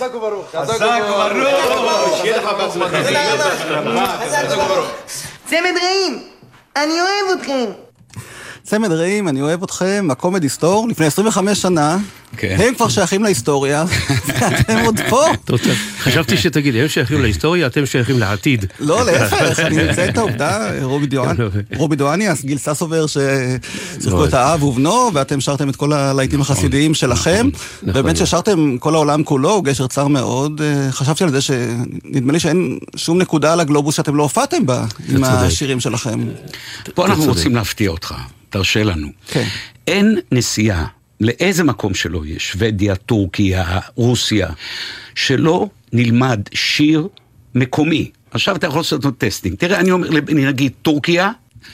חזק וברוך. חזק וברוך. שיהיה לך בהצלחה. חזק וברוך. צמד רעים, אני אוהב אתכם. צמד רעים, אני אוהב אתכם, הקומדי סטור, לפני 25 שנה, הם כבר שייכים להיסטוריה, ואתם עוד פה. חשבתי שתגיד, הם שייכים להיסטוריה, אתם שייכים לעתיד. לא, להפך, אני נמצא את העובדה, רובי דואניאס, גיל ססובר, ששיחקו את האב ובנו, ואתם שרתם את כל הלהיטים החסידיים שלכם, באמת ששרתם כל העולם כולו, גשר צר מאוד, חשבתי על זה שנדמה לי שאין שום נקודה על הגלובוס שאתם לא הופעתם בה, עם השירים שלכם. פה אנחנו רוצים להפתיע אותך, תרשה לנו. אין נסיעה, לאיזה מקום שלא יש, שוודיה, טורקיה, רוסיה, שלא נלמד שיר מקומי. עכשיו אתה יכול לעשות עוד טסטינג. תראה, אני נגיד טורקיה,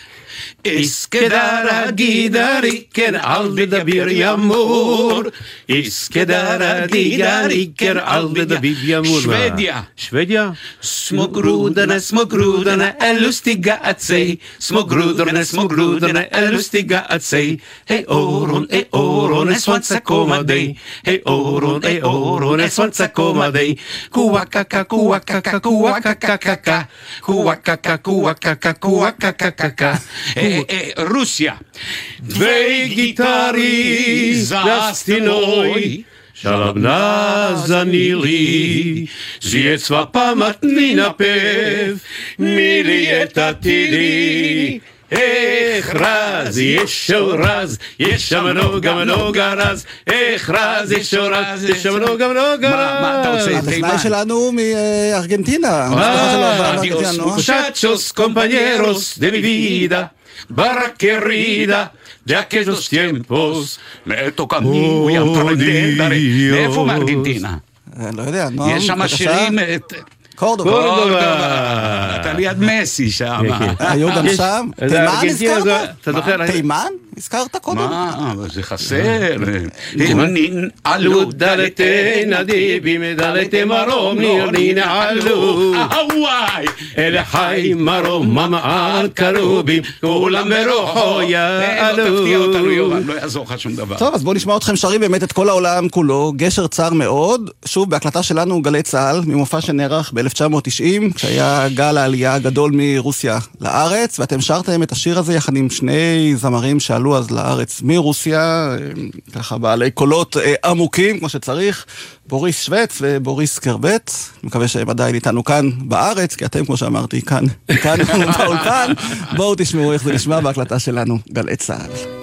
איסקדרה גידרי כן על בדביר ימור איסקדרה גידרי כן על בדביר ימור שוודיה smogrudane elustiga atsei smogrudane elustiga atsei hey oron es once comedy hey oron es once comedy kuakaka kuakaka kuakaka kuakaka kuakaka kuakaka Russia. Dvej gitari za stinoj, šalabna zanili, zjecva pamatni napev, mili je tatili. איך רז, יש רז, יש שם נוגה רז, איך רז, יש רז, יש שם נוגה מה אתה רוצה? הטכנאי שלנו מארגנטינה. Adios muchachos, compañeros de mi vida, barra querida, de aquellos tiempos. me toca a mí, voy a aprender. מאיפה מארגנטינה? לא יודע, יש שם שירים... קורדובה, אתה ליד מסי שם. היו גם שם? תימן הזכרת? תימן? הזכרת קודם? מה? זה חסר. עלו דלתי נדיבים, דלתי מרום נרנין עלו. וואי! אלה חי מרום ממען קרובים, כולם ברוחו יעלו. תפתיע אותנו יורם, לא יעזור לך שום דבר. טוב, אז בואו נשמע אתכם שרים באמת את כל העולם כולו, גשר צר מאוד, שוב בהקלטה שלנו גלי צהל, ממופע שנערך ב-1990, כשהיה גל העלייה הגדול מרוסיה לארץ, ואתם שרתם את השיר הזה יחד עם שני זמרים שעלו אז לארץ מרוסיה, ככה בעלי קולות עמוקים כמו שצריך, בוריס שווץ ובוריס קרבט, מקווה שהם עדיין איתנו כאן בארץ, כי אתם כמו שאמרתי כאן באולפן, בואו תשמעו איך זה נשמע בהקלטה שלנו גלי צהל.